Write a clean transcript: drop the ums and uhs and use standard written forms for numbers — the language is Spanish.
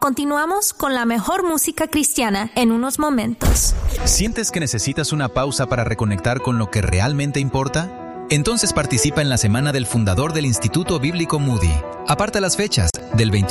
Continuamos con la mejor música cristiana en unos momentos. ¿Sientes que necesitas una pausa para reconectar con lo que realmente importa? Entonces participa en la Semana del Fundador del Instituto Bíblico Moody. Aparta las fechas del 28